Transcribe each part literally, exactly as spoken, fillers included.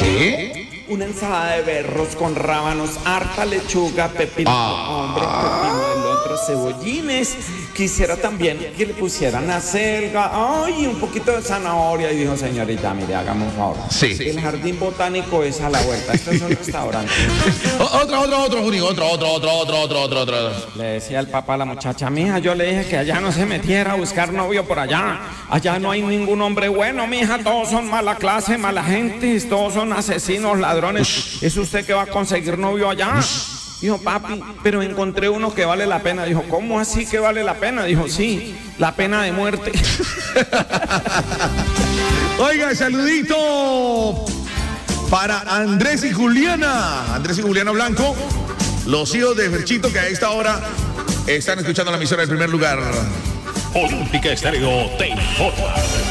¿Sí? Una ensalada de berros con rábanos, harta lechuga, pepino, Ah. hombre, pepino del otro, cebollines. Quisiera también que le pusieran acelga, ay, un poquito de zanahoria. Y dijo, señorita, mire, hagamos un favor. Sí. El jardín botánico es a la vuelta. Esto es un restaurante. O- Otro, otro, otro, Juni, otro, otro, otro, otro, otro, otro, otro. Le decía el papá a la muchacha, mija, yo le dije que allá no se metiera a buscar novio por allá. Allá no hay ningún hombre bueno, mija, todos son mala clase, mala gente, todos son asesinos, ladrones. ¿Es usted que va a conseguir novio allá? Dijo, papi, pero encontré uno que vale la pena. Dijo, ¿cómo así que vale la pena? Dijo, sí, la pena de muerte. Oiga, saludito para Andrés y Juliana. Andrés y Juliana Blanco, los hijos de Ferchito, que a esta hora están escuchando la emisora del primer lugar. Olímpica Estéreo te informa.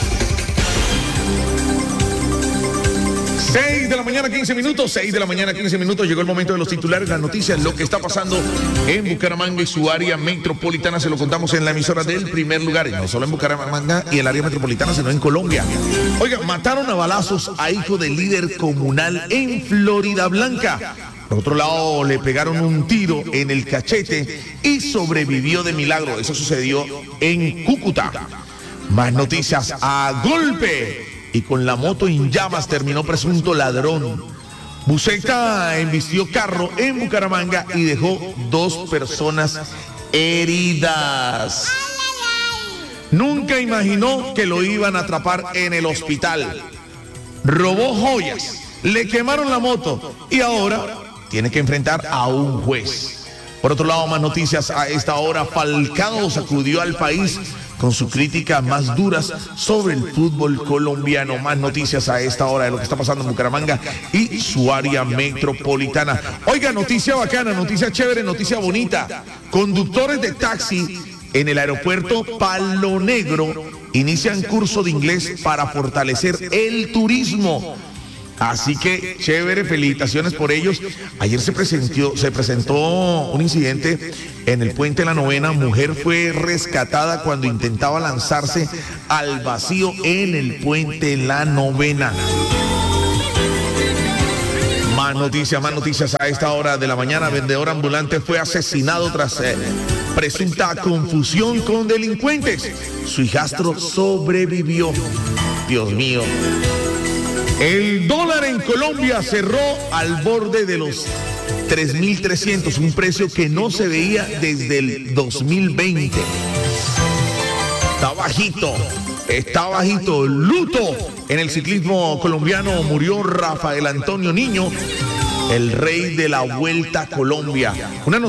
seis de la mañana, quince minutos. seis de la mañana, quince minutos. Llegó el momento de los titulares, las noticias, lo que está pasando en Bucaramanga y su área metropolitana. Se lo contamos en la emisora del primer lugar. Y no solo en Bucaramanga y el área metropolitana, sino en Colombia. Oiga, mataron a balazos a hijo del líder comunal en Florida Blanca. Por otro lado, le pegaron un tiro en el cachete y sobrevivió de milagro. Eso sucedió en Cúcuta. Más noticias a golpe. Y con la moto en llamas terminó presunto ladrón. Buceta embistió carro en Bucaramanga y dejó dos personas heridas. Nunca imaginó que lo iban a atrapar en el hospital. Robó joyas, le quemaron la moto y ahora tiene que enfrentar a un juez. Por otro lado, más noticias a esta hora. Falcao sacudió al país con sus críticas más duras sobre el fútbol colombiano. Más noticias a esta hora de lo que está pasando en Bucaramanga y su área metropolitana. Oiga, noticia bacana, noticia chévere, noticia bonita. Conductores de taxi en el aeropuerto Palo Negro inician curso de inglés para fortalecer el turismo. Así que chévere, felicitaciones por ellos. Ayer se presentó, se presentó un incidente en el puente La Novena. Mujer fue rescatada cuando intentaba lanzarse al vacío en el puente La Novena. Más noticias, más noticias a esta hora de la mañana. Vendedor ambulante fue asesinado tras eh, presunta confusión con delincuentes. Su hijastro sobrevivió. Dios mío. El dólar en Colombia cerró al borde de los tres mil trescientos, un precio que no se veía desde el dos mil veinte. Está bajito, está bajito. Luto en el ciclismo colombiano, murió Rafael Antonio Niño, el rey de la Vuelta a Colombia. Una